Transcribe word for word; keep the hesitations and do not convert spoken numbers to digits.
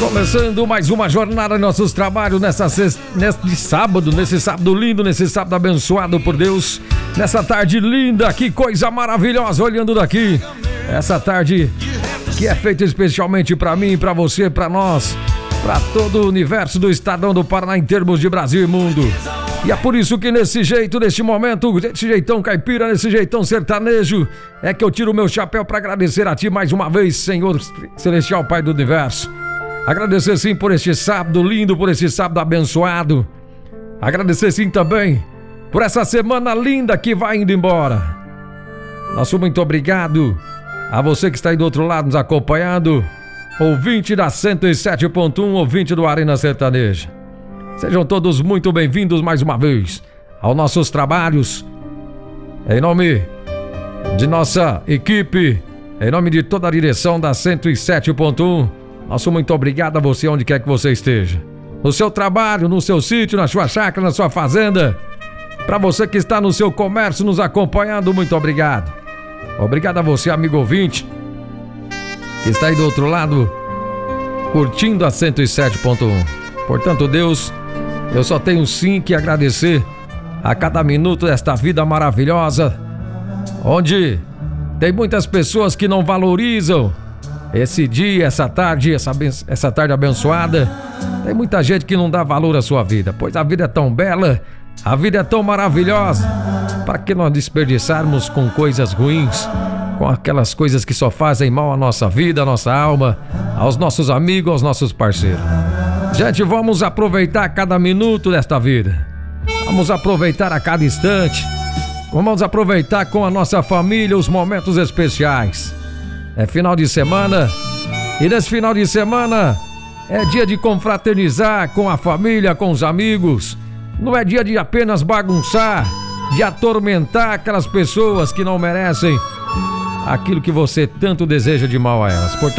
Começando mais uma jornada em nossos trabalhos nessa sexta, nesse sábado, nesse sábado lindo, nesse sábado abençoado por Deus, nessa tarde linda, que coisa maravilhosa olhando daqui. Essa tarde que é feita especialmente para mim, para você, para nós, para todo o universo do Estadão do Paraná em termos de Brasil e mundo. E é por isso que nesse jeito, neste momento, desse jeitão caipira, nesse jeitão sertanejo, é que eu tiro o meu chapéu para agradecer a Ti mais uma vez, Senhor Celestial Pai do Universo. Agradecer sim por este sábado lindo, por este sábado abençoado. Agradecer sim também por essa semana linda que vai indo embora. Nosso muito obrigado a você que está aí do outro lado nos acompanhando, ouvinte da cento e sete ponto um, ouvinte do Arena Sertaneja. Sejam todos muito bem-vindos mais uma vez aos nossos trabalhos. Em nome de nossa equipe, em nome de toda a direção da cento e sete ponto um, nosso muito obrigado a você onde quer que você esteja. No seu trabalho, no seu sítio, na sua chácara, na sua fazenda. Para você que está no seu comércio nos acompanhando, muito obrigado. Obrigado a você, amigo ouvinte, que está aí do outro lado, curtindo a cento e sete ponto um. Portanto, Deus, eu só tenho sim que agradecer a cada minuto desta vida maravilhosa, onde tem muitas pessoas que não valorizam esse dia, essa tarde, essa, essa tarde abençoada. Tem muita gente que não dá valor à sua vida, pois a vida é tão bela, a vida é tão maravilhosa. Para que nós desperdiçarmos com coisas ruins, com aquelas coisas que só fazem mal à nossa vida, à nossa alma, aos nossos amigos, aos nossos parceiros? Gente, vamos aproveitar cada minuto desta vida. Vamos aproveitar a cada instante. Vamos aproveitar com a nossa família os momentos especiais. É final de semana, e nesse final de semana é dia de confraternizar com a família, com os amigos. Não é dia de apenas bagunçar, de atormentar aquelas pessoas que não merecem aquilo que você tanto deseja de mal a elas. Portanto,